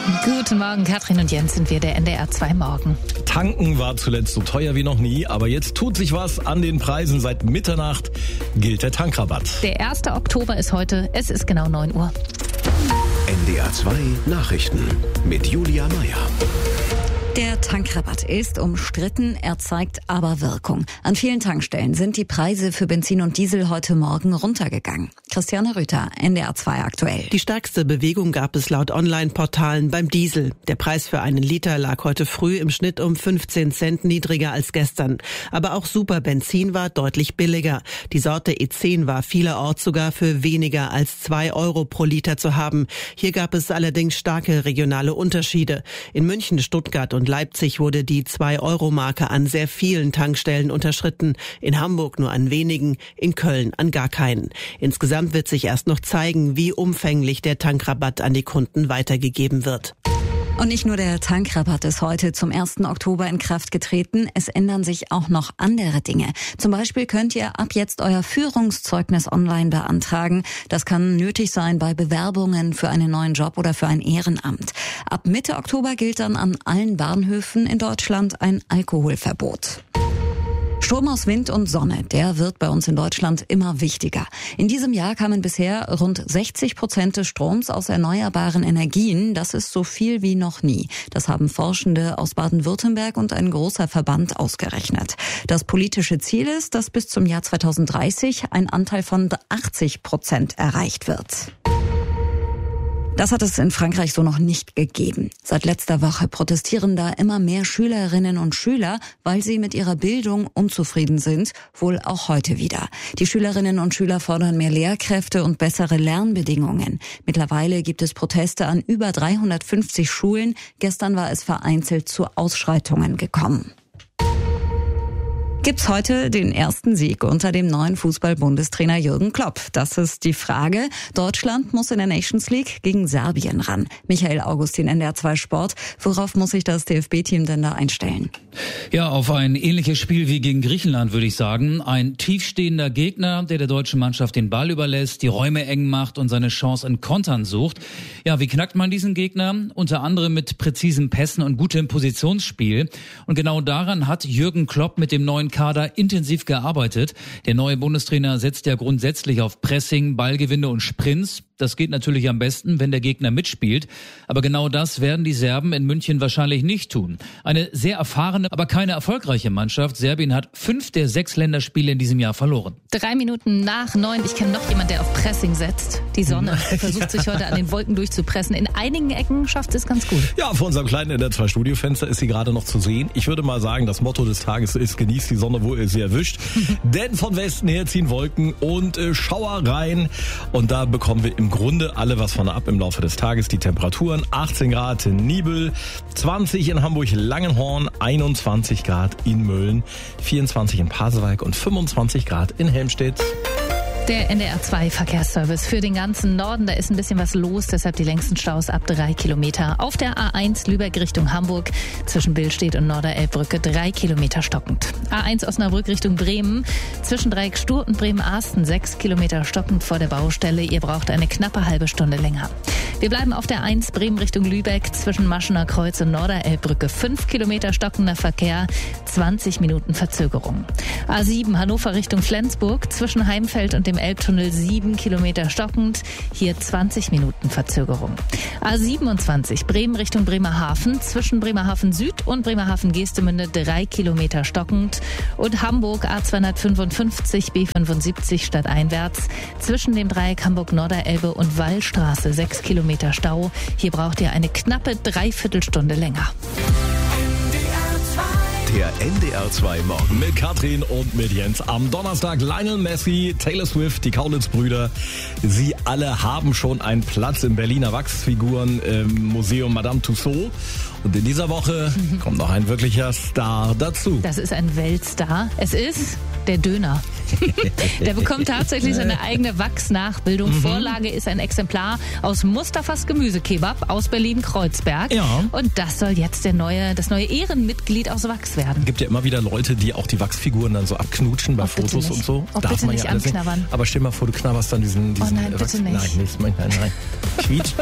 Guten Morgen, Katrin und Jens sind wir, der NDR 2 Morgen. Tanken war zuletzt so teuer wie noch nie, aber jetzt tut sich was an den Preisen. Seit Mitternacht gilt der Tankrabatt. Der 1. Oktober ist heute, es ist genau 9 Uhr. NDR 2 Nachrichten mit Julia Meyer. Der Tankrabatt ist umstritten, er zeigt aber Wirkung. An vielen Tankstellen sind die Preise für Benzin und Diesel heute Morgen runtergegangen. Christiane Rüther, NDR 2 aktuell. Die stärkste Bewegung gab es laut Online-Portalen beim Diesel. Der Preis für einen Liter lag heute früh im Schnitt um 15 Cent niedriger als gestern. Aber auch Superbenzin war deutlich billiger. Die Sorte E10 war vielerorts sogar für weniger als 2 Euro pro Liter zu haben. Hier gab es allerdings starke regionale Unterschiede. In München, Stuttgart und Leipzig wurde die 2-Euro-Marke an sehr vielen Tankstellen unterschritten. In Hamburg nur an wenigen, in Köln an gar keinen. Insgesamt wird sich erst noch zeigen, wie umfänglich der Tankrabatt an die Kunden weitergegeben wird. Und nicht nur der Tankrabatt ist heute zum 1. Oktober in Kraft getreten, es ändern sich auch noch andere Dinge. Zum Beispiel könnt ihr ab jetzt euer Führungszeugnis online beantragen. Das kann nötig sein bei Bewerbungen für einen neuen Job oder für ein Ehrenamt. Ab Mitte Oktober gilt dann an allen Bahnhöfen in Deutschland ein Alkoholverbot. Strom aus Wind und Sonne, der wird bei uns in Deutschland immer wichtiger. In diesem Jahr kamen bisher rund 60% des Stroms aus erneuerbaren Energien. Das ist so viel wie noch nie. Das haben Forschende aus Baden-Württemberg und ein großer Verband ausgerechnet. Das politische Ziel ist, dass bis zum Jahr 2030 ein Anteil von 80% erreicht wird. Das hat es in Frankreich so noch nicht gegeben. Seit letzter Woche protestieren da immer mehr Schülerinnen und Schüler, weil sie mit ihrer Bildung unzufrieden sind, wohl auch heute wieder. Die Schülerinnen und Schüler fordern mehr Lehrkräfte und bessere Lernbedingungen. Mittlerweile gibt es Proteste an über 350 Schulen. Gestern war es vereinzelt zu Ausschreitungen gekommen. Gibt's heute den ersten Sieg unter dem neuen Fußball-Bundestrainer Jürgen Klopp? Das ist die Frage. Deutschland muss in der Nations League gegen Serbien ran. Michael Augustin, NDR 2 Sport. Worauf muss sich das DFB-Team denn da einstellen? Ja, auf ein ähnliches Spiel wie gegen Griechenland, würde ich sagen. Ein tiefstehender Gegner, der deutschen Mannschaft den Ball überlässt, die Räume eng macht und seine Chance in Kontern sucht. Ja, wie knackt man diesen Gegner? Unter anderem mit präzisen Pässen und gutem Positionsspiel. Und genau daran hat Jürgen Klopp mit dem neuen Kader intensiv gearbeitet. Der neue Bundestrainer setzt ja grundsätzlich auf Pressing, Ballgewinne und Sprints. Das geht natürlich am besten, wenn der Gegner mitspielt. Aber genau das werden die Serben in München wahrscheinlich nicht tun. Eine sehr erfahrene, aber keine erfolgreiche Mannschaft. Serbien hat 5 der 6 Länderspiele in diesem Jahr verloren. 3 Minuten nach 9. Ich kenne noch jemanden, der auf Pressing setzt. Die Sonne versucht sich heute an den Wolken durchzupressen. In einigen Ecken schafft es ganz gut. Ja, vor unserem kleinen NDR 2 Studiofenster ist sie gerade noch zu sehen. Ich würde mal sagen, das Motto des Tages ist: Genießt die Sonne, wo ihr sie erwischt. Denn von Westen her ziehen Wolken und Schauer rein. Und da bekommen wir im Grunde alle was von ab im Laufe des Tages. Die Temperaturen: 18 Grad in Nibel, 20 in Hamburg-Langenhorn, 21 Grad in Mölln, 24 in Pasewalk und 25 Grad in Helmstedt. Der NDR 2 Verkehrsservice für den ganzen Norden, da ist ein bisschen was los, deshalb die längsten Staus ab 3 Kilometer. Auf der A1 Lübeck Richtung Hamburg zwischen Billstedt und Norderelbbrücke 3 Kilometer stockend. A1 Osnabrück Richtung Bremen zwischen Dreieck Stur und Bremen-Arsten 6 Kilometer stockend vor der Baustelle. Ihr braucht eine knappe halbe Stunde länger. Wir bleiben auf der 1 Bremen Richtung Lübeck zwischen Maschener Kreuz und Norderelbbrücke 5 Kilometer stockender Verkehr, 20 Minuten Verzögerung. A7 Hannover Richtung Flensburg zwischen Heimfeld und dem Elbtunnel 7 Kilometer stockend, hier 20 Minuten Verzögerung. A27 Bremen Richtung Bremerhaven zwischen Bremerhaven Süd und Bremerhaven Geestemünde 3 Kilometer stockend und Hamburg A255 B75 stadteinwärts zwischen dem Dreieck Hamburg-Norderelbe und Wallstraße 6 Kilometer Stau. Hier braucht ihr eine knappe Dreiviertelstunde länger. Der NDR 2 Morgen. Mit Katrin und mit Jens. Am Donnerstag Lionel Messi, Taylor Swift, die Kaulitz-Brüder. Sie alle haben schon einen Platz im Berliner Wachsfiguren-Museum Madame Tussauds. Und in dieser Woche kommt noch ein wirklicher Star dazu. Das ist ein Weltstar. Es ist der Döner. Der bekommt tatsächlich seine eigene Wachsnachbildung. Vorlage ist ein Exemplar aus Mustafas Gemüsekebab aus Berlin-Kreuzberg. Ja. Und das soll jetzt das neue Ehrenmitglied aus Wachs werden. Gibt ja immer wieder Leute, die auch die Wachsfiguren dann so abknutschen bei Fotos und so. Oh, darf bitte man nicht ja alles anknabbern. Aber stell mal vor, du knabberst dann diesen Oh nein, bitte nicht. Nein, nein. Quietsch.